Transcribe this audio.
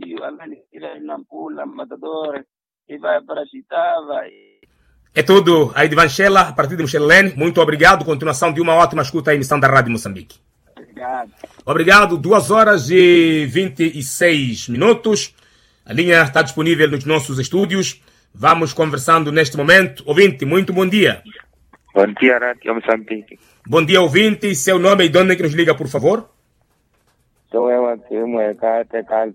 Rio, Ananíria, Nampula, Matador, e vai para Chitava. É tudo aí de Vanchela, a partir de Michelene. Muito obrigado. Continuação de uma ótima escuta à emissão da Rádio Moçambique. Obrigado. Obrigado. 2h26. A linha está disponível nos nossos estúdios. Vamos conversando neste momento. Ouvinte, muito bom dia. Bom dia, Rádio Moçambique. Bom dia, ouvinte. Seu nome e de onde é que nos liga, por favor? Sou eu aqui, Moecate,